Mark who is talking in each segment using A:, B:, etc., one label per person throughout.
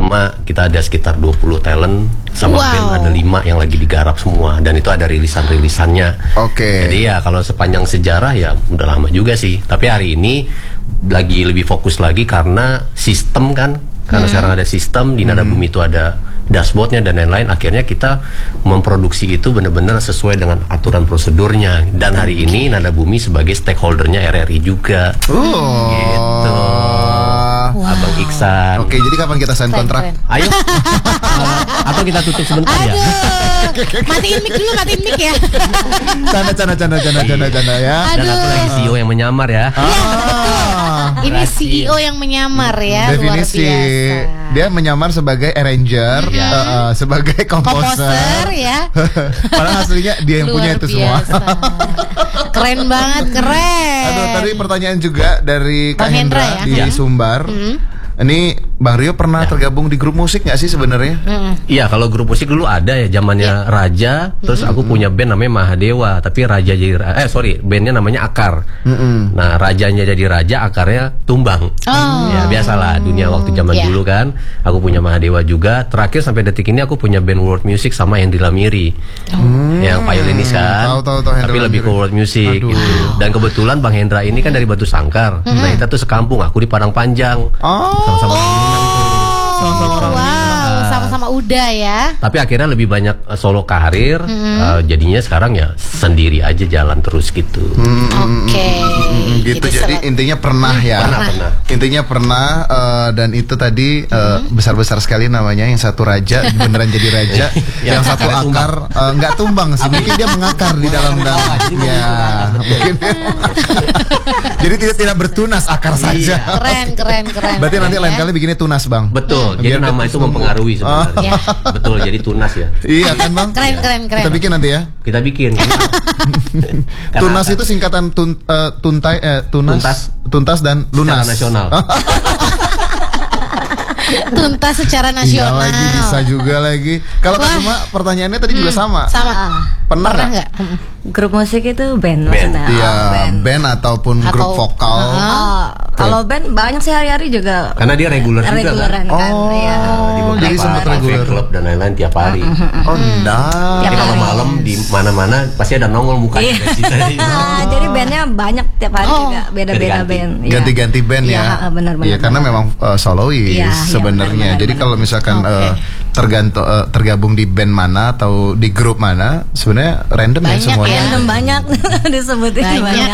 A: pertama kita ada sekitar 20 talent sama band ada 5 yang lagi digarap semua, dan itu ada rilisannya. Jadi ya kalau sepanjang sejarah ya udah lama juga sih. Tapi hari ini lagi lebih fokus lagi karena sistem kan, karena sekarang ada sistem di Nada Bumi itu ada dashboardnya dan lain-lain. Akhirnya kita memproduksi itu benar-benar sesuai dengan aturan prosedurnya. Dan hari ini Nada Bumi sebagai stakeholdernya RRI juga. Gitu. Abang Iksan.
B: Oke, jadi kapan kita sign kontrak?
A: Ayo. Atau kita tutup sebentar ya.
C: Matiin mic dulu, matiin mic ya.
B: Canda ya.
A: Dan aku lagi CEO yang menyamar ya.
C: Ini CEO yang menyamar ya.
B: Definisi
C: luar biasa.
B: dia menyamar sebagai arranger, sebagai komposer
C: ya.
B: Padahal aslinya dia yang punya itu semua.
C: Keren banget, keren.
B: Aduh, tadi pertanyaan juga dari Kak Hendra
C: ya?
B: di Sumbar. Ini Bang Rio pernah tergabung di grup musik nggak sih sebenarnya?
A: Iya, kalau grup musik dulu ada ya zamannya Raja. Terus aku punya band namanya Mahadewa, tapi Raja jadi bandnya namanya Akar. Nah, rajanya jadi Raja, akarnya tumbang. Ya biasalah dunia waktu zaman dulu kan. Aku punya Mahadewa juga. Terakhir sampai detik ini aku punya band world music sama Hendra Lamiri, yang violinis kan. Tapi lebih ke world music gitu. Dan kebetulan Bang Hendra ini kan dari Batu Sangkar. Nah, kita tuh sekampung. Aku di Padang Panjang. Sama-sama
C: sama-sama udah ya.
A: Tapi akhirnya lebih banyak solo karir. Jadinya sekarang ya sendiri aja jalan terus gitu.
B: Gitu. Jadi intinya pernah ya.
A: Pernah.
B: Intinya pernah, dan itu tadi besar-besar sekali namanya. Yang satu Raja beneran jadi raja. Yang satu Akar nggak tumbang sih. Mungkin dia mengakar di dalam ya. Mungkin. Jadi tidak bertunas, akar saja.
C: Keren.
B: Berarti nanti lain kali bikinnya tunas, Bang.
A: Betul. Jadi nama itu mempengaruhi sebenarnya. Betul, jadi tunas ya.
B: Iya kan, Bang?
C: Keren.
B: Kita bikin nanti ya.
A: Kita bikin.
B: Tunas itu singkatan tuntas dan lunas.
A: Secara nasional.
C: Tuntas secara
B: Iya
C: nasional.
B: lagi, bisa juga lagi. Kalau Kak Suma pertanyaannya tadi juga sama. Pernah nggak?
D: Grup musik itu band maksudnya.
B: Iya, band ataupun grup vokal.
D: Kalau band banyak sih hari-hari juga.
A: Karena dia reguler juga kan.
B: Jadi sempat reguler
A: klub dan lain-lain tiap hari.
B: Jadi
A: kalau malam di mana-mana pasti ada nongol mukanya.
D: Jadi bandnya banyak tiap hari juga, beda-beda band.
B: Ganti-ganti band ya.
D: Benar-benar.
B: Iya, karena memang solois sebenarnya. Jadi kalau misalkan tergabung di band mana atau di grup mana, sebenarnya random ya semuanya.
D: Random banyak disebutin banyak.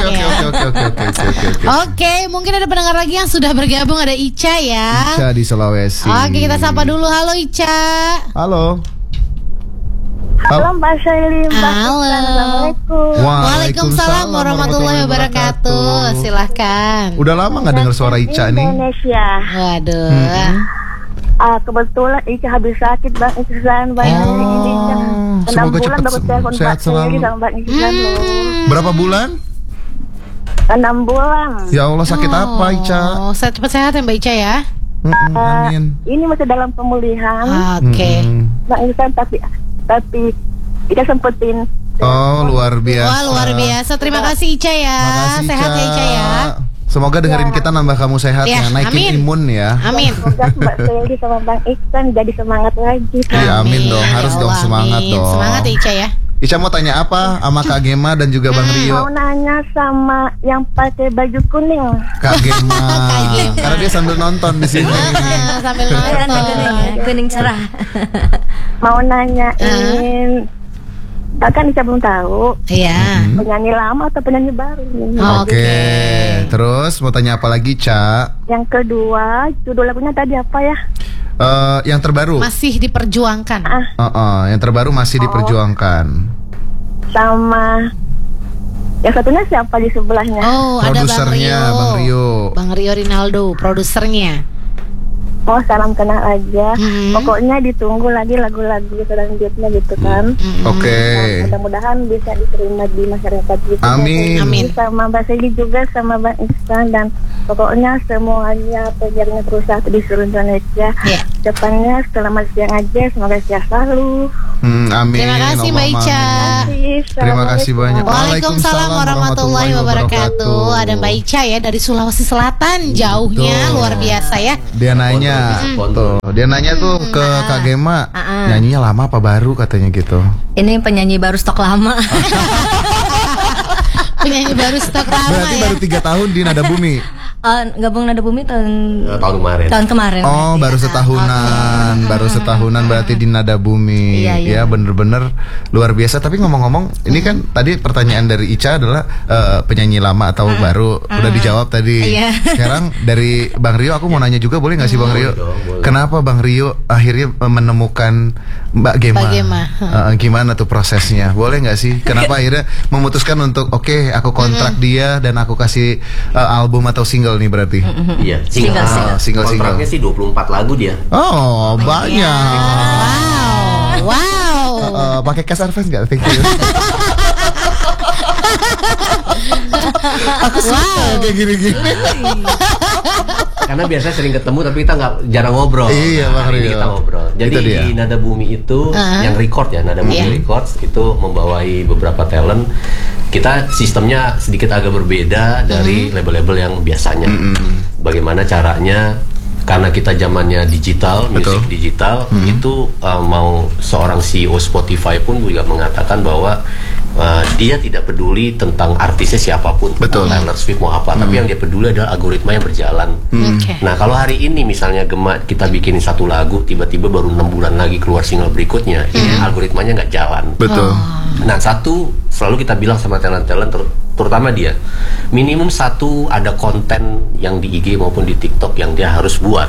C: Oke, mungkin ada pendengar lagi yang sudah bergabung, ada Ica ya.
B: Ica di Sulawesi.
C: Oke, kita sapa dulu. Halo Ica.
B: Halo.
E: Halo Mbak Syaili,
C: Assalamualaikum. Waalaikumsalam warahmatullahi wabarakatuh. Silahkan.
B: Udah lama nggak dengar suara Ica nih?
E: Indonesia.
C: Waduh.
E: Kebetulan Ica habis sakit Bang Iksan,
B: semoga cepat sehat selalu. Berapa bulan?
E: 6 bulan.
B: Ya Allah, sakit apa Ica?
C: Cepat sehat ya Mbak Ica ya.
B: Amin.
E: Ini masih dalam pemulihan. Bang Iksan, tapi Ica sempetin.
B: Luar biasa.
C: Wah, luar biasa. Terima kasih Ica ya.
B: Makasih,
C: sehat ya Ica ya.
B: Semoga dengerin kita nambah kamu sehat ya, naikin imun ya.
C: Amin.
E: Semoga Mbak Syaili sama Bang Iksan jadi semangat lagi.
B: Amin dong, harus dong semangat dong.
C: Semangat ya Ica ya.
B: Ica mau tanya apa sama Kak Gema dan juga Bang Rio?
E: Mau nanya sama yang pakai baju kuning.
B: Kak Gema. Karena dia sambil nonton di sini.
C: Sambil nonton.
D: Kuning cerah.
E: Mau nanyain. Kan Ica belum tahu.
C: Iya.
E: Penyanyi lama atau penyanyi baru?
B: Oke. Terus mau tanya apa lagi, Ca?
E: Yang kedua, judul lagunya tadi apa ya?
B: Yang terbaru.
C: Masih diperjuangkan.
B: Yang terbaru masih diperjuangkan.
E: Sama yang satunya siapa di sebelahnya?
C: Ada
B: Bang Rio.
C: Bang Rio Rinaldo, produsernya.
E: Salam kenal aja. Pokoknya ditunggu lagi lagu-lagu selanjutnya gitu kan.
B: Oke.
E: Mudah-mudahan bisa diterima di masyarakat gitu.
B: Amin.
E: Sama Mbak Syaili juga, sama Bang Iksan dan pokoknya semuanya penyiarnya berusaha di seluruh Indonesia. Depannya selamat siang aja, semoga sehat selalu.
B: Amin.
C: Terima kasih Mbak Ica.
B: Terima kasih banyak.
C: Waalaikumsalam warahmatullahi wabarakatuh. Ada Mbak Ica ya dari Sulawesi Selatan, jauhnya luar biasa ya.
B: Dia nanya, dia nanya tuh ke Kak Gema, nyanyinya lama apa baru katanya gitu.
D: Ini penyanyi baru stok lama.
C: Penyanyi baru stok lama.
B: Berarti
C: ya.
B: baru 3 tahun di Nada Bumi.
D: Gabung Nada Bumi tahun
A: kemarin.
D: Tahun kemarin.
B: Oh, baru setahunan. Baru setahunan berarti di Nada Bumi. Ya, bener-bener luar biasa. Tapi ngomong-ngomong, ini kan tadi pertanyaan dari Ica adalah penyanyi lama atau baru. Udah dijawab tadi. Sekarang dari Bang Rio, aku mau nanya juga, boleh nggak sih Bang Rio?
A: Boleh.
B: Kenapa Bang Rio akhirnya menemukan Mbak Gema? Gimana tuh prosesnya? Boleh nggak sih? Kenapa akhirnya memutuskan untuk oke, aku kontrak dia dan aku kasih album atau single nih berarti?
A: Iya, single. Kontraknya sih 24 lagu dia.
B: Oh, banyak.
C: Wow.
B: Pakai cash advance nggak? Thank you. Aku suka kayak gini-gini.
A: Karena biasanya sering ketemu tapi kita jarang ngobrol.
B: Iya,
A: hari ini kita ngobrol. Jadi di Nada Bumi itu yang record ya, Nada Bumi Records itu membawai beberapa talent. Kita sistemnya sedikit agak berbeda dari label-label yang biasanya. Bagaimana caranya? Karena kita zamannya digital, musik digital, itu mau seorang CEO Spotify pun juga mengatakan bahwa dia tidak peduli tentang artisnya siapapun, Taylor Swift mau apa, tapi yang dia peduli adalah algoritma yang berjalan. Nah, kalau hari ini misalnya Gema kita bikin satu lagu, tiba-tiba baru 6 bulan lagi keluar single berikutnya, ini algoritmanya nggak jalan. Nah, selalu kita bilang sama talent-talent, terutama dia, minimum satu ada konten yang di IG maupun di TikTok yang dia harus buat.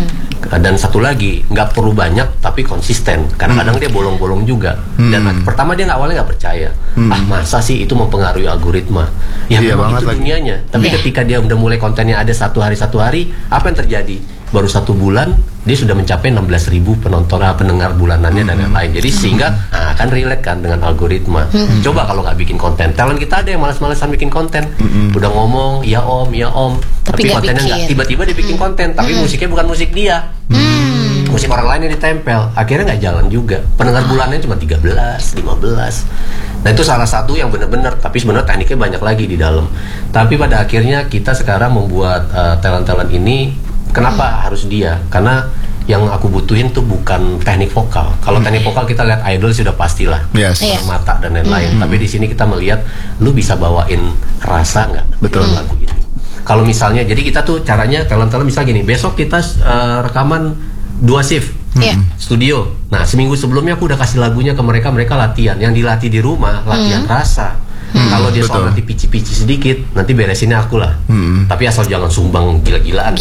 A: Dan satu lagi, nggak perlu banyak tapi konsisten. Kadang-kadang dia bolong-bolong juga. Dan pertama dia awalnya nggak percaya. Masa sih itu mempengaruhi algoritma? Ya memang itu dunianya. Tapi ketika dia udah mulai kontennya ada satu hari, apa yang terjadi? Baru 1 bulan dia sudah mencapai 16.000 pendengar bulanannya dan lain-lain. Jadi sehingga akan relate kan dengan algoritma. Coba kalau nggak bikin konten, talent kita ada yang malas-malasan bikin konten. Udah ngomong ya om, tapi kontennya nggak. Tiba-tiba dia bikin konten, tapi musiknya bukan musik dia. Musik orang lain yang ditempel, akhirnya nggak jalan juga. Pendengar bulanannya cuma 13, 15. Nah itu salah satu yang benar-benar, tapi sebenarnya tekniknya banyak lagi di dalam. Tapi pada akhirnya kita sekarang membuat talent-talent ini. Kenapa harus dia? Karena yang aku butuhin tuh bukan teknik vokal. Kalau teknik vokal kita lihat idol sudah pastilah, mata dan lain-lain. Tapi di sini kita melihat, lu bisa bawain rasa nggak? Lagu ini. Kalau misalnya, jadi kita tuh caranya talent-talent misalnya gini, besok kita rekaman 2 shift studio. Nah seminggu sebelumnya aku udah kasih lagunya ke mereka latihan. Yang dilatih di rumah latihan rasa. Kalau dia soal nanti pici-pici sedikit, nanti beresinnya aku lah. Tapi asal jangan sumbang gila-gilaan.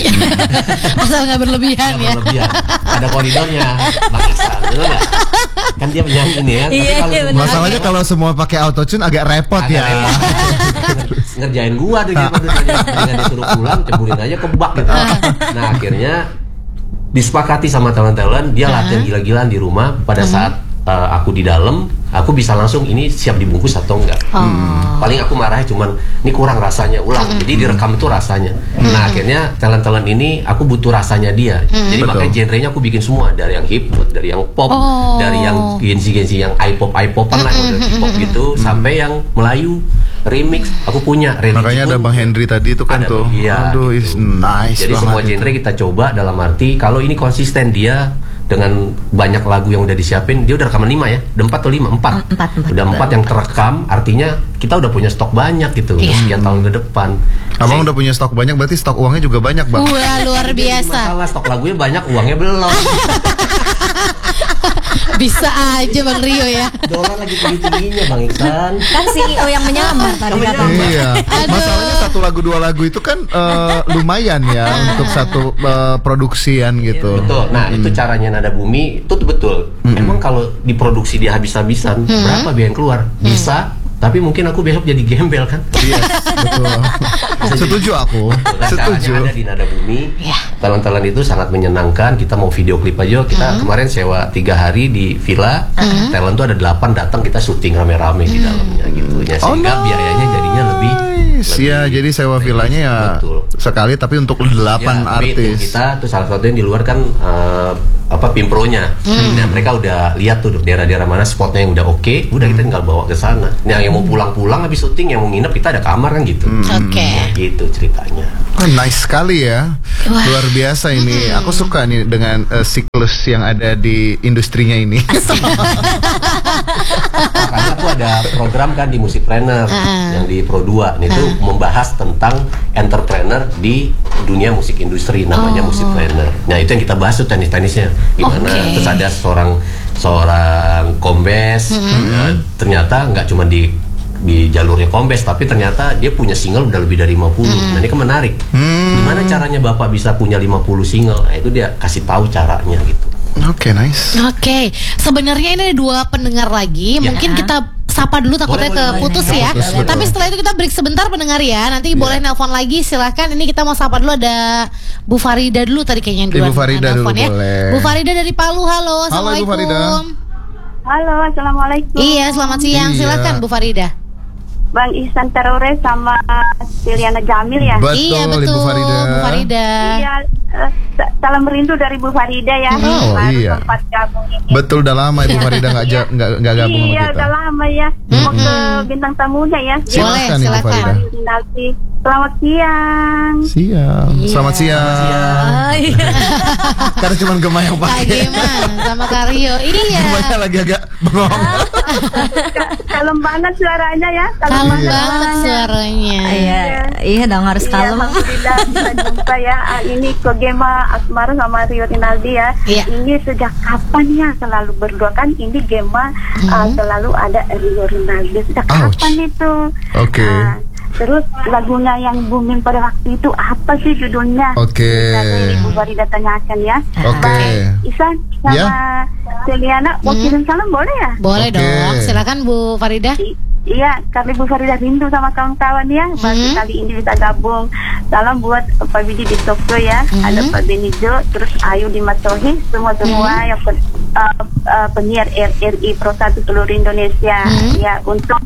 C: Asal nggak berlebihan ya.
A: Ada koridornya, Bang Iksan, betul nggak? Kan dia penyanyi nih ya.
B: Masalahnya kalau semua pakai autotune agak repot ya.
A: Ngerjain gua deh gitu. Dengan disuruh pulang, ceburin aja ke bak gitu. Nah akhirnya disepakati sama talent-talent, dia latihan gila-gilaan di rumah. Pada saat aku di dalam, aku bisa langsung ini siap dibungkus atau enggak. Paling aku marahnya cuman ini kurang rasanya, ulang. Jadi direkam itu rasanya. Nah akhirnya talent-talent ini aku butuh rasanya dia. Jadi makanya genrenya aku bikin semua, dari yang hip hop, dari yang pop, dari yang gensi yang iPopan lah, model hip-hop gitu, sampai yang Melayu remix. Aku punya
B: makanya ada Bang Henry tadi itu kan tuh.
A: Iya,
B: aduh,
A: gitu.
B: Nice.
A: Jadi semua genre kita coba, dalam arti kalau ini konsisten dia dengan banyak lagu yang udah disiapin, dia udah rekaman 5 ya, udah 4 atau 5? 4. Udah 4 yang terekam, artinya kita udah punya stok banyak gitu, sekian tahun ke depan.
B: Abang udah punya stok banyak, berarti stok uangnya juga banyak, Bang.
C: Wah, luar biasa.
A: Masalah stok lagunya banyak, uangnya belum.
C: Bisa aja Bang Rio ya.
A: Dolar lagi tinggi-tingginya Bang Iksan.
D: Kan CEO yang menyamar tadi katanya.
B: Iya. Masalahnya 1 lagu 2 lagu itu kan lumayan ya untuk satu produksian gitu.
A: Betul. Nah itu caranya Nada Bumi itu betul. Emang kalau diproduksi dia habis-habisan, berapa biaya yang keluar? Bisa. Tapi mungkin aku besok jadi gembel kan?
B: Iya, betul. Setuju aku. Setuju.
A: Ada di Nada Bumi. Talent-talent itu sangat menyenangkan. Kita mau video klip aja. Kita kemarin sewa 3 hari di villa. Talent tuh ada 8 datang, kita syuting rame-rame di dalamnya gitu. Ya, sehingga biayanya jadinya lebih
B: nice. Ya, jadi sewa villanya ya sekali tapi untuk 8 artis.
A: Kita tuh salah satu yang di luar kan Pimpronya. Nah, mereka udah lihat tuh daerah-daerah mana spotnya yang udah oke, udah kita tinggal bawa ke sana. Nah, yang mau pulang-pulang habis syuting, yang mau nginep kita ada kamar kan gitu. Nah, gitu ceritanya.
B: Nice sekali ya. Luar biasa ini. Aku suka nih dengan siklus yang ada di industrinya ini.
A: Karena aku ada program kan di Musikpreneur yang di Pro 2 itu membahas tentang entrepreneur di dunia musik industri, namanya Musikpreneur. Nah, itu yang kita bahas tuh tenis-tenisnya gimana. Terus ada seorang kombes, ternyata nggak cuma di jalurnya kombes, tapi ternyata dia punya single udah lebih dari 50. Nah, ini kan menarik. Gimana caranya Bapak bisa punya 50 single? Nah, itu dia kasih tahu caranya gitu.
B: Oke, nice.
C: Oke, sebenarnya ini ada 2 pendengar lagi. Mungkin kita sapa dulu, takutnya keputus ya. Tapi setelah itu kita break sebentar pendengar ya. Nanti boleh nelpon lagi, silahkan. Ini kita mau sapa dulu, ada Bu Farida dulu tadi kayaknya yang duluan.
B: Bu Farida dulu
C: ya.
B: boleh.
C: Bu Farida dari Palu, halo. Assalamualaikum.
B: Halo, Bu Farida.
E: Halo, assalamualaikum.
C: Iya, selamat siang. Silakan Bu Farida.
E: Bang Ihsan Terore sama Siliana Jamil ya.
B: Betul,
C: iya betul,
B: Bu Farida.
C: Bu Farida.
E: Iya, salam rindu dari Bu Farida ya.
B: Oh, iya.
E: Sempat gabung ini.
B: Betul, udah lama Ibu Farida nggak gabung sama
E: Iya,
B: kita.
E: udah lama ya. Mau ke bintang tamunya ya.
B: Silakan, Ibu Farida.
E: Nanti selamat siang.
B: Siang. Selamat siang. Karena cuma Gema yang pakai.
C: Gema sama Karyo. Iya.
B: Gemanya lagi agak bengong.
E: Kalem banget suaranya ya.
C: Kalem banget suaranya.
D: Iya dong, harus kalem.
E: Alhamdulillah bisa jumpa ya. Ini ke Gema Asmara sama Rio Rinaldi ya. Ini sejak kapan ya selalu berdua kan? Ini Gema selalu ada Rio Rinaldi. Sejak kapan itu?
B: Oke.
E: Terus lagunya yang booming pada waktu itu apa sih judulnya?
B: Oke.
E: Ibu Farida tanyakan ya.
B: Oke.
E: Isan sama Seliana mau kirim salam boleh ya?
C: Boleh dong. Silakan Bu Farida.
E: Iya, karena Bu Farida rindu sama kawan-kawan ya. Baru kali ini bisa gabung. Salam buat Pak Bidi di Tokyo ya. Ada Pak Benijo, terus Ayu di Matohi, semua yang penyiar RRI Pro 1 seluruh Indonesia. Ya, untuk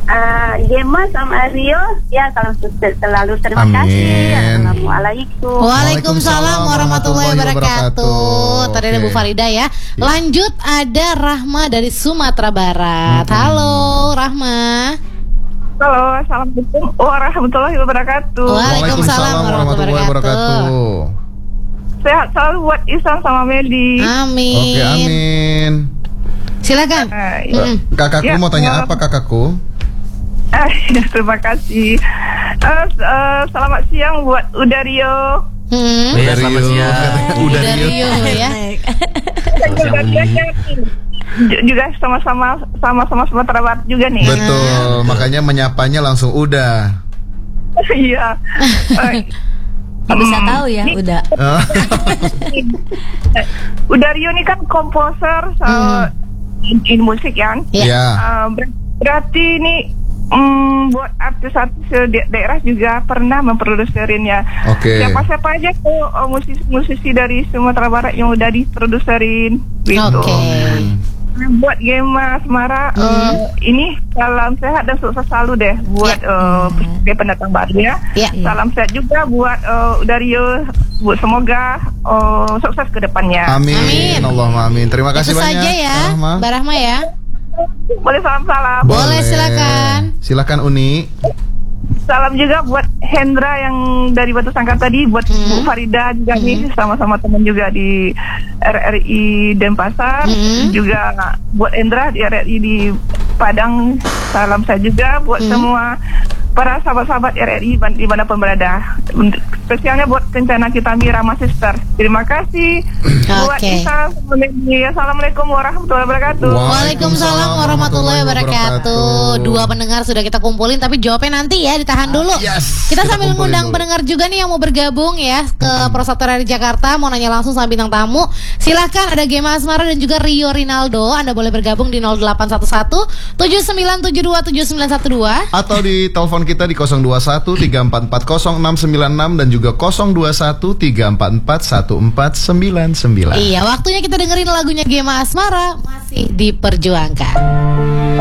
E: Gema sama Rio, ya salam sukses selalu. Terima kasih. Assalamualaikum.
C: Waalaikumsalam warahmatullahi wabarakatuh. Tadi ada Bu Farida ya. Lanjut ada Rahma dari Sumatera Barat. Halo Rahma.
F: Halo, assalamualaikum warahmatullahi wabarakatuh.
C: Waalaikumsalam warahmatullahi wabarakatuh.
F: Sehat selalu buat Ihsan sama Medi.
C: Amin.
B: Oke, amin.
C: Silakan.
B: Kakakku mau tanya apa kakakku?
F: Terima kasih. Selamat siang buat Udario.
A: Selamat siang.
C: Udario ya.
F: Juga sama-sama Sumatera Barat juga nih.
B: Betul, makanya menyapanya langsung udah.
F: Iya.
D: Bisa tahu ya, udah.
F: Udario ini kan komposer in musik kan?
B: Iya.
F: Berarti ini buat artis-artis daerah juga pernah memprodukserinnya.
B: Oke.
F: Siapa-siapa aja tuh musisi-musisi dari Sumatera Barat yang udah diproduserin gitu. Buat Gema Asmara ini salam sehat dan sukses selalu deh buat pendatang baru ya. Salam sehat juga buat Udario, buat semoga sukses ke depannya.
B: Amin. Allahumma amin. Terima kasih
C: itu
B: banyak.
C: Itu saja ya, Mbak Rahma ya.
F: Boleh salam-salam.
C: Boleh, silakan.
B: Silakan Uni.
F: Salam juga buat Hendra yang dari Batu Sangkar tadi, buat Bu Farida juga nih, sama-sama teman juga di RRI Denpasar, juga buat Hendra di RRI di Padang. Salam saya juga buat semua para sahabat-sahabat RRI di mana pun berada. Spesialnya buat Kencana kita Mira Sister. Terima kasih. Buat Isa. Assalamualaikum warahmatullahi wabarakatuh.
C: Waalaikumsalam warahmatullahi wabarakatuh. 2 pendengar sudah kita kumpulin, tapi jawabnya nanti ya, ditahan dulu. Kita sambil ngundang pendengar juga nih yang mau bergabung ya ke Pro 1 RRI Jakarta, mau nanya langsung sama bintang tamu. Silahkan, ada Gema Asmara dan juga Rio Rinaldo. Anda boleh bergabung di 0811 7972 7912
B: atau di telepon kita di 021 344 0696 dan juga 021 344 1499.
C: Iya, waktunya kita dengerin lagunya Gema Asmara, Masih Diperjuangkan.